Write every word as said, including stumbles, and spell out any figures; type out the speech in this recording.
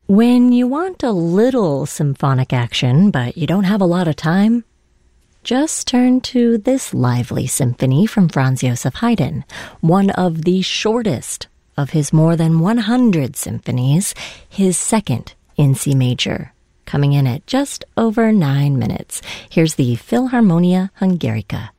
When you want a little symphonic action, but you don't have a lot of time, just turn to this lively symphony from Franz Joseph Haydn, one of the shortest of his more than one hundred symphonies, his second in C major, coming in at just over nine minutes. Here's the Philharmonia Hungarica.